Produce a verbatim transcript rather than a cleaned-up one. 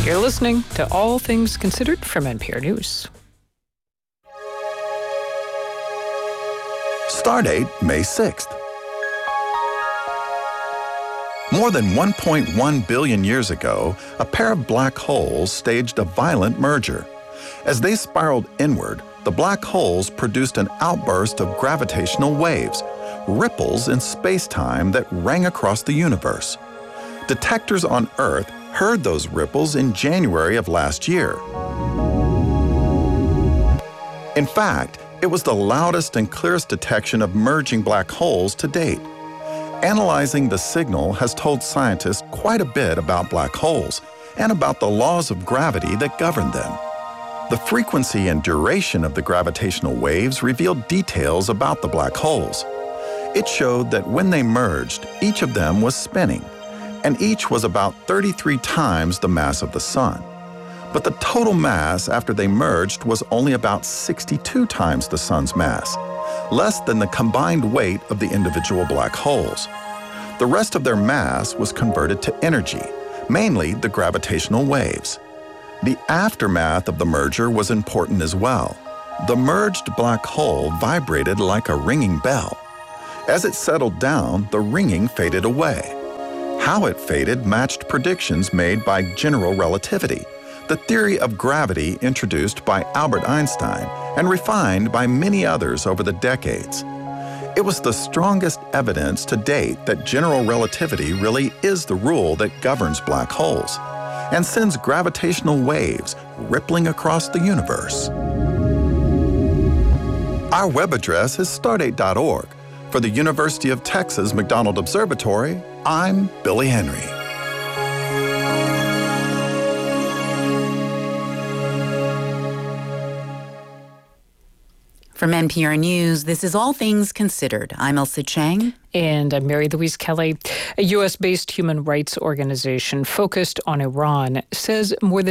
You're listening to All Things Considered from N P R News. Stardate, May sixth. More than one point one billion years ago, a pair of black holes staged a violent merger. As they spiraled inward, the black holes produced an outburst of gravitational waves, ripples in space-time that rang across the universe. Detectors on Earth heard those ripples in January of last year. In fact, it was the loudest and clearest detection of merging black holes to date. Analyzing the signal has told scientists quite a bit about black holes and about the laws of gravity that govern them. The frequency and duration of the gravitational waves revealed details about the black holes. It showed that when they merged, each of them was spinning, and each was about thirty-three times the mass of the Sun. But the total mass after they merged was only about sixty-two times the Sun's mass, less than the combined weight of the individual black holes. The rest of their mass was converted to energy, mainly the gravitational waves. The aftermath of the merger was important as well. The merged black hole vibrated like a ringing bell. As it settled down, the ringing faded away. How it faded matched predictions made by general relativity, the theory of gravity introduced by Albert Einstein and refined by many others over the decades. It was the strongest evidence to date that general relativity really is the rule that governs black holes and sends gravitational waves rippling across the universe. Our web address is stardate dot org. For the University of Texas McDonald Observatory, I'm Billy Henry. From N P R News, this is All Things Considered. I'm Elsa Chang. And I'm Mary Louise Kelly. A U S-based human rights organization focused on Iran says more than